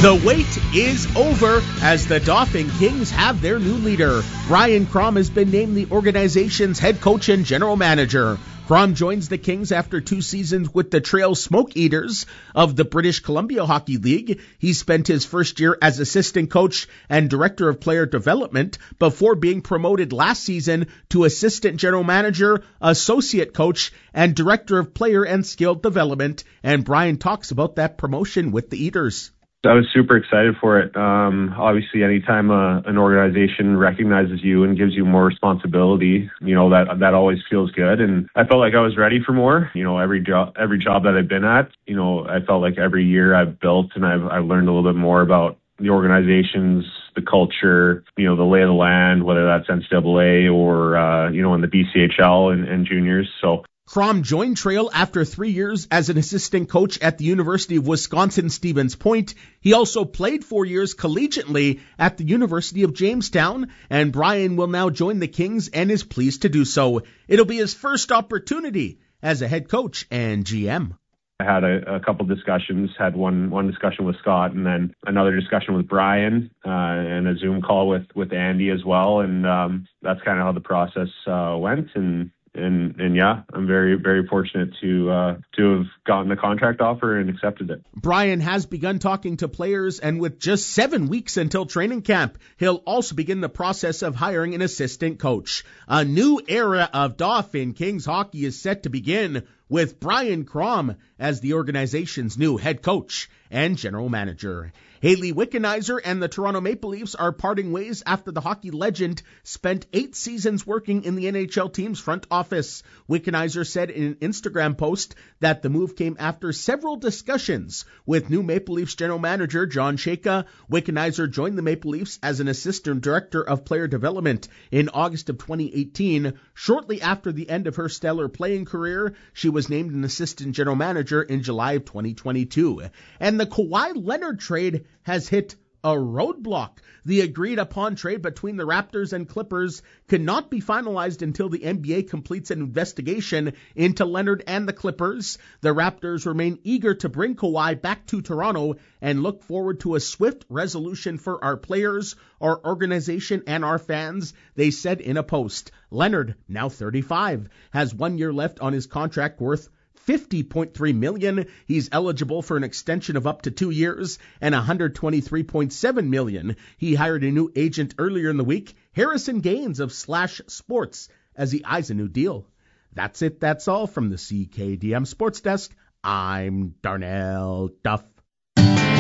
The wait is over as the Dauphin Kings have their new leader. Brian Crom has been named the organization's head coach and general manager. Crom joins the Kings after 2 seasons with the Trail Smoke Eaters of the British Columbia Hockey League. He spent his first year as assistant coach and director of player development before being promoted last season to assistant general manager, associate coach, and director of player and skill development. And Brian talks about that promotion with the Eaters. I was super excited for it. Obviously, anytime an organization recognizes you and gives you more responsibility, that always feels good. And I felt like I was ready for more. Every job that I've been at, I felt like every year I've built and I've learned a little bit more about the organizations, the culture, the lay of the land, whether that's NCAA or, in the BCHL and juniors. So Crom joined Trail after 3 years as an assistant coach at the University of Wisconsin-Stevens Point. He also played 4 years collegiately at the University of Jamestown, and Brian will now join the Kings and is pleased to do so. It'll be his first opportunity as a head coach and GM. I had a couple discussions, had one discussion with Scott and then another discussion with Brian and a Zoom call with Andy as well. And that's kind of how the process went. And yeah, I'm very, very fortunate to have gotten the contract offer and accepted it. Brian has begun talking to players, and with just 7 weeks until training camp, he'll also begin the process of hiring an assistant coach. A new era of Dauphin Kings hockey is set to begin with Brian Crom as the organization's new head coach and general manager. Hayley Wickenheiser and the Toronto Maple Leafs are parting ways after the hockey legend spent 8 seasons working in the NHL team's front office. Wickenheiser said in an Instagram post that the move came after several discussions with new Maple Leafs general manager John Chayka. Wickenheiser joined the Maple Leafs as an assistant director of player development in August of 2018. Shortly after the end of her stellar playing career, she was named an assistant general manager in July of 2022. And the Kawhi Leonard trade has hit a roadblock. The agreed-upon trade between the Raptors and Clippers cannot be finalized until the NBA completes an investigation into Leonard and the Clippers. The Raptors remain eager to bring Kawhi back to Toronto and look forward to a swift resolution for our players, our organization, and our fans, they said in a post. Leonard, now 35, has 1 year left on his contract worth $50.3 million. He's eligible for an extension of up to 2 years and $123.7 million. He hired a new agent earlier in the week, Harrison Gaines of Slash Sports, as he eyes a new deal. That's it. That's all from the CKDM Sports Desk. I'm Darnell Duff.